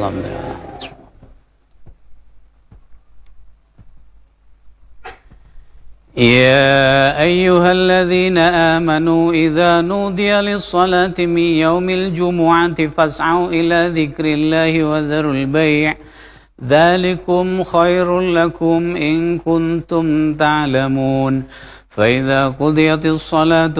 Alhamdulillah. يا أيها الذين آمنوا إذا نودي للصلاة من يوم الجمعة فاسعوا إلى ذكر الله وذروا البيع ذلكم خير لكم إن كنتم تعلمون فإذا قضيت الصلاة